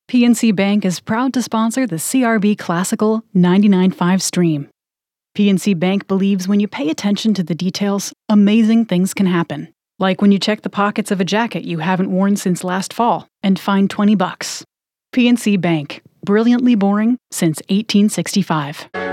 PNC Bank is proud to sponsor the CRB Classical 99.5 stream. PNC Bank believes when you pay attention to the details, amazing things can happen. Like when you check the pockets of a jacket you haven't worn since last fall and find $20. PNC Bank, brilliantly boring since 1865.